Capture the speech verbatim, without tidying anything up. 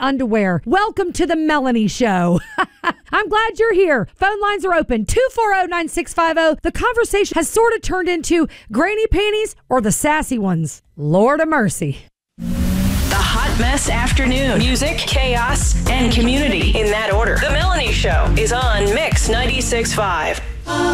underwear. Welcome to the Melanie Show. I'm glad you're here. Phone lines are open. two four zero, nine six five zero. The conversation has sort of turned into granny panties or the sassy ones. Lord of mercy. The Hot Mess Afternoon. Music, chaos, and community in that order. The Melanie Show is on Mix ninety-six point five.